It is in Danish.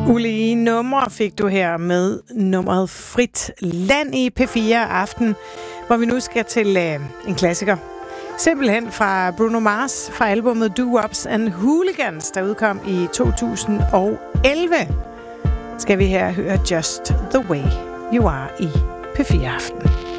Ulige numre fik du her med nummeret Frit Land i P4 Aften, hvor vi nu skal til en klassiker. Simpelthen fra Bruno Mars fra albumet Doo-Wops and Hooligans, der udkom i 2011. Skal vi her høre Just the Way You Are i P4 Aften.